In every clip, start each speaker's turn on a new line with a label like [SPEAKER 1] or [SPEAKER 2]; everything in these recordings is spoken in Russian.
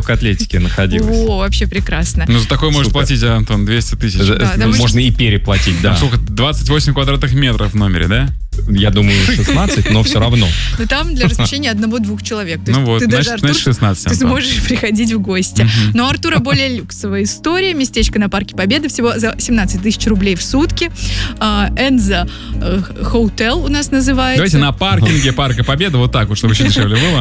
[SPEAKER 1] легкоатлетики находилась.
[SPEAKER 2] О, вообще прекрасно.
[SPEAKER 3] Ну, за такое можешь платить, Антон, 200 тысяч.
[SPEAKER 1] Можно и переплатить, да.
[SPEAKER 3] Сколько? 28 квадратных метров в номере, да?
[SPEAKER 1] Я думаю, 16, но все равно.
[SPEAKER 2] Но там для размещения 1-2 человек. То есть
[SPEAKER 3] Ну вот,
[SPEAKER 2] ты даже,
[SPEAKER 3] значит,
[SPEAKER 2] Артур,
[SPEAKER 3] 16,
[SPEAKER 2] ты
[SPEAKER 3] Антон.
[SPEAKER 2] сможешь приходить в гости. Но у Артура более люксовая история. Местечко на Парке Победы всего за 17 тысяч рублей в сутки. Энза Hotel у нас называется.
[SPEAKER 3] Давайте на паркинге Парка Победы вот так вот, чтобы еще дешевле было.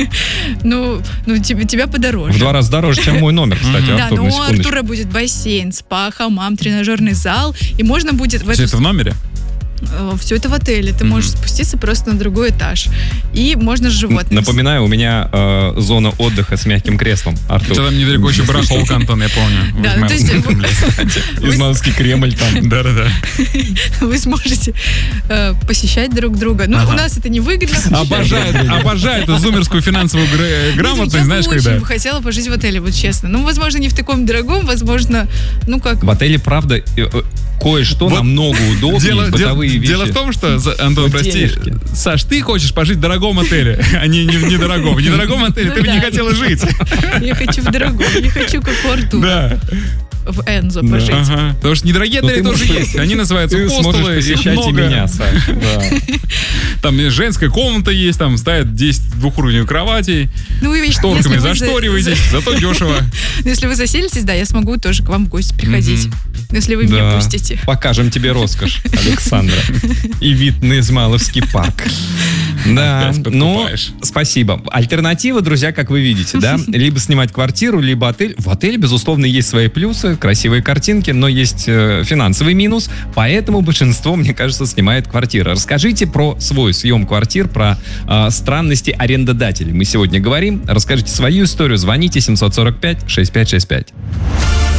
[SPEAKER 2] Ну, тебя подороже.
[SPEAKER 1] В 2 раза дороже, чем мой номер, кстати,
[SPEAKER 2] Да,
[SPEAKER 1] Артур,
[SPEAKER 2] но
[SPEAKER 1] на
[SPEAKER 2] у
[SPEAKER 1] секундочку.
[SPEAKER 2] Артура будет бассейн, спа, хамам, тренажерный зал. И можно будет
[SPEAKER 3] Все это в номере?
[SPEAKER 2] Все это в отеле. Ты можешь спуститься просто на другой этаж. И можно с животными.
[SPEAKER 1] Напоминаю, у меня зона отдыха с мягким креслом,
[SPEAKER 3] У
[SPEAKER 1] Артур.
[SPEAKER 3] тебя там недалеко еще барахолка, Антон, я помню.
[SPEAKER 2] Да, ну, то есть
[SPEAKER 1] Измайловский Кремль там.
[SPEAKER 3] Да-да-да.
[SPEAKER 2] вы сможете посещать друг друга. Ну, у нас это невыгодно.
[SPEAKER 3] Обожаю эту зумерскую финансовую грамотность,
[SPEAKER 2] Я
[SPEAKER 3] знаешь,
[SPEAKER 2] бы очень
[SPEAKER 3] когда...
[SPEAKER 2] бы хотела пожить в отеле, вот честно. Ну, возможно, не в таком дорогом, возможно, ну как...
[SPEAKER 1] В отеле, правда, кое-что
[SPEAKER 3] Вот
[SPEAKER 1] намного удобнее, бытовые вещи.
[SPEAKER 3] Дело в том, что, Антон,
[SPEAKER 1] Вот
[SPEAKER 3] прости,
[SPEAKER 1] денежки.
[SPEAKER 3] Саш, ты хочешь пожить в дорогом отеле, а не в недорогом. В недорогом отеле ты бы не хотела жить.
[SPEAKER 2] Я хочу в дорогом, я хочу как у Артура.
[SPEAKER 3] Да.
[SPEAKER 2] В Энзо пожить.
[SPEAKER 3] Ага. Потому что недорогие отели тоже есть. Они называются
[SPEAKER 1] Ты сможешь
[SPEAKER 3] хостелы, их
[SPEAKER 1] посещать и
[SPEAKER 3] много.
[SPEAKER 1] меня, Саша. Да.
[SPEAKER 3] Там женская комната есть, там стоят 10 двухуровневых кроватей,
[SPEAKER 2] Ну, вы,
[SPEAKER 3] шторками
[SPEAKER 2] если вы
[SPEAKER 3] зашториваетесь, зато дешево.
[SPEAKER 2] Если вы заселитесь, да, я смогу тоже к вам в гости приходить. Если вы меня
[SPEAKER 1] Да.
[SPEAKER 2] пустите.
[SPEAKER 1] Покажем тебе роскошь, Александра. И вид на Измайловский парк. Да,
[SPEAKER 3] Опять
[SPEAKER 1] ну,
[SPEAKER 3] подкупаешь.
[SPEAKER 1] спасибо. Альтернатива, друзья, как вы видите, да, либо снимать квартиру, либо отель. В отеле, безусловно, есть свои плюсы, красивые картинки, но есть финансовый минус, поэтому большинство, мне кажется, снимает квартиры. Расскажите про свой съем квартир, про странности арендодателей. Мы сегодня говорим. Расскажите свою историю, звоните 745-6565.